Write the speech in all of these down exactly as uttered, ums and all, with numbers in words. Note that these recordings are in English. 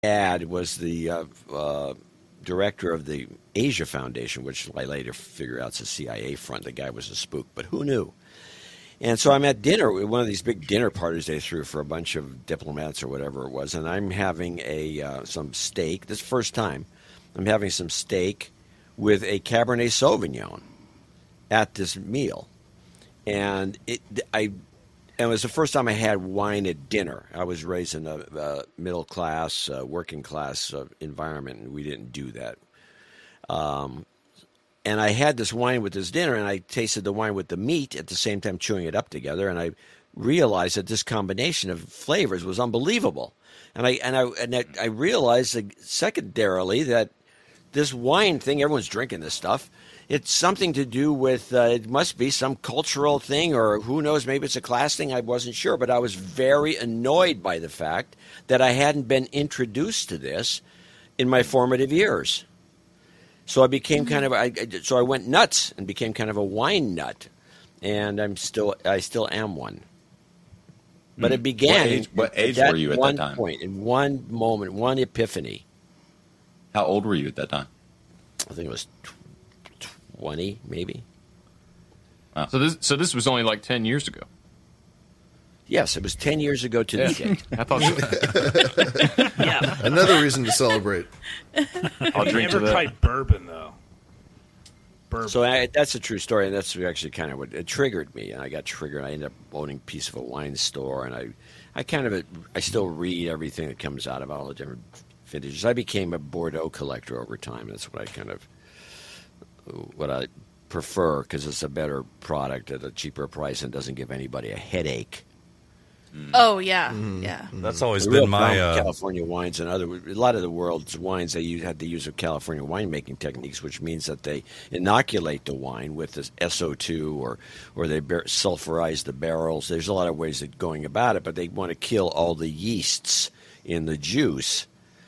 dad was the uh, uh, director of the Asia Foundation, which I later figured out is a C I A front. The guy was a spook, but who knew? And so I'm at dinner, one of these big dinner parties they threw for a bunch of diplomats or whatever it was, and I'm having a uh, some steak. This is the first time I'm having some steak with a Cabernet Sauvignon at this meal. And it, I, it was the first time I had wine at dinner. I was raised in a, a middle class, uh, working class uh, environment, and we didn't do that. Um, and I had this wine with this dinner, and I tasted the wine with the meat at the same time, chewing it up together, and I realized that this combination of flavors was unbelievable. And I and I and I, I realized that secondarily that this wine thing, everyone's drinking this stuff. It's something to do with, uh, it must be some cultural thing, or who knows, maybe it's a class thing. I wasn't sure, but I was very annoyed by the fact that I hadn't been introduced to this in my formative years. So I became kind of, I, so I went nuts and became kind of a wine nut, and I'm still, I still am one. But it began. What age, what age at were you at one that time? Point, in one moment, one epiphany. How old were you at that time? I think it was twenty, maybe. Wow. So this, so this was only like ten years ago. Yes, it was ten years ago to the date. I thought. So. Yeah, another reason to celebrate. I'll drink to that. Tried bourbon though. Bourbon. So I, that's a true story, and that's actually kind of what it triggered me. And I got triggered. I ended up owning a piece of a wine store, and I, I kind of, I still read everything that comes out of all the different vintages. I became a Bordeaux collector over time. That's what I kind of, what I prefer, because it's a better product at a cheaper price and doesn't give anybody a headache. Mm. Oh yeah, mm. yeah. That's always the been my uh... California wines and other a lot of the world's wines. They use, had the use of California winemaking techniques, which means that they inoculate the wine with this S O two or or they bar- sulfurize the barrels. There's a lot of ways of going about it, but they want to kill all the yeasts in the juice.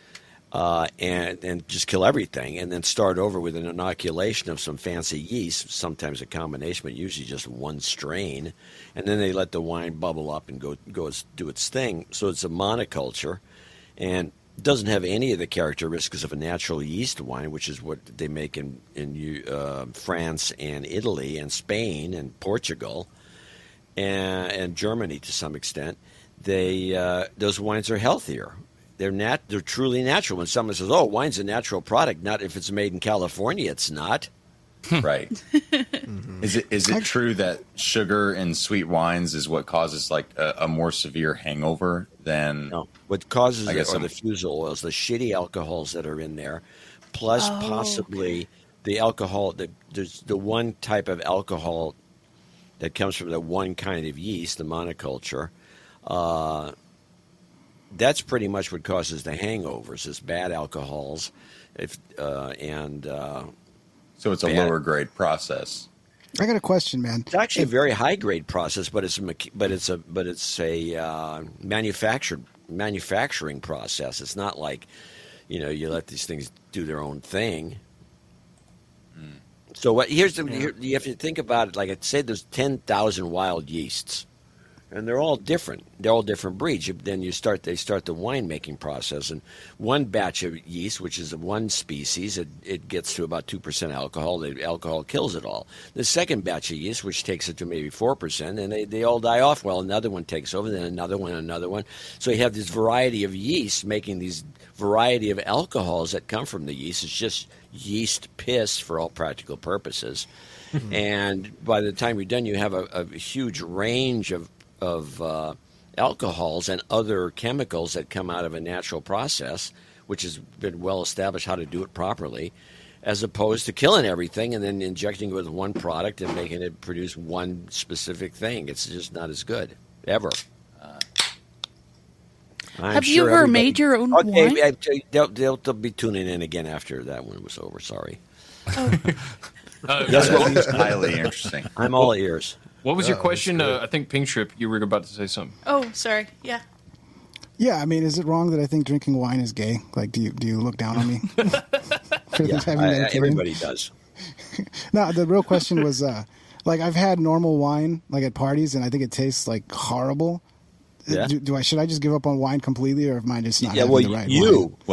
Uh, and and just kill everything, and then start over with an inoculation of some fancy yeast, sometimes a combination, but usually just one strain, and then they let the wine bubble up and go go do its thing. So it's a monoculture, and doesn't have any of the characteristics of a natural yeast wine, which is what they make in in uh, France and Italy and Spain and Portugal, and, and Germany to some extent. They uh, those wines are healthier. They're nat- They're truly natural. When someone says, "Oh, wine's a natural product," not if it's made in California, it's not. Right. mm-hmm. Is it is it true that sugar in sweet wines is what causes like a, a more severe hangover than? No, what causes I it guess are I'm... the fusel oils, the shitty alcohols that are in there, plus oh, possibly okay. the alcohol. The, there's the one type of alcohol that comes from the one kind of yeast, the monoculture. Uh, That's pretty much what causes the hangovers, is bad alcohols, if uh, and uh, so it's a bad. lower grade process. I got a question, man. It's actually a very high grade process, but it's a, but it's a but it's a uh, manufactured manufacturing process. It's not like, you know, you let these things do their own thing. Mm. So what? Here's the here, you have to think about it. Like I said, there's ten thousand wild yeasts. And they're all different. They're all different breeds. Then you start. They start the winemaking process, and one batch of yeast, which is one species, it, it gets to about two percent alcohol. The alcohol kills it all. The second batch of yeast, which takes it to maybe four percent, and they, they all die off. Well, another one takes over, then another one, another one. So you have this variety of yeast making these variety of alcohols that come from the yeast. It's just yeast piss for all practical purposes. Mm-hmm. And by the time you're done, you have a, a huge range of of uh, alcohols and other chemicals that come out of a natural process, which has been well established how to do it properly, as opposed to killing everything and then injecting it with one product and making it produce one specific thing. It's just not as good, ever. Uh, Have you ever made your own okay, wine? I, they'll, they'll, they'll be tuning in again after that one was over. Sorry. Oh. uh, That's what highly interesting. I'm all ears. What was your oh, question? Uh, I think Pink Trip, you were about to say something. Oh, sorry. Yeah. Yeah, I mean, is it wrong that I think drinking wine is gay? Like, do you do you look down on me? For yeah, having I, that everybody does. No, the real question was, uh, like, I've had normal wine, like, at parties, and I think it tastes, like, horrible. Yeah. Do, do I should I just give up on wine completely, or am I just not Yeah, having well, the right you wine?